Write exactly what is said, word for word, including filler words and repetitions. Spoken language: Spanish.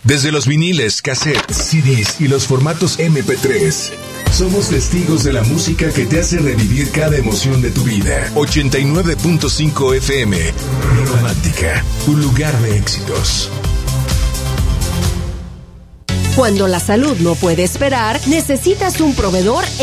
Desde los viniles, cassettes, C Ds y los formatos eme pe tres. Somos testigos de la música que te hace revivir cada emoción de tu vida. ochenta y nueve punto cinco efe eme. Romántica, un lugar de éxitos. Cuando la salud no puede esperar, necesitas un proveedor